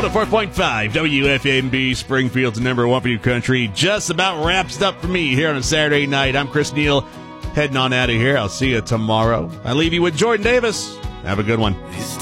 104.5 WFMB, Springfield's number one for you country. Just about wraps up for me here on a Saturday night. I'm Chris Neal, heading on out of here. I'll see you tomorrow. I leave you with Jordan Davis. Have a good one.